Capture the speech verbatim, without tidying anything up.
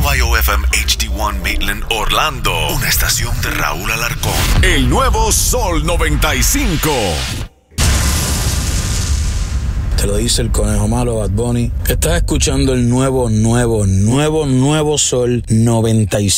Y O F M H D uno Maitland, Orlando. Una estación de Raúl Alarcón. El nuevo Sol noventa y cinco. Te lo dice el conejo malo, Bad Bunny. Estás escuchando el nuevo, nuevo, nuevo, nuevo Sol noventa y cinco.